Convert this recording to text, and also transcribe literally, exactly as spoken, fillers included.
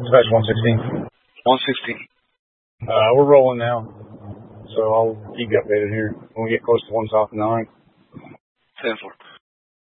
Dispatch one sixteen. one sixteen. Uh, we're rolling now, so I'll keep you updated here when we get close to one south nine. ten four.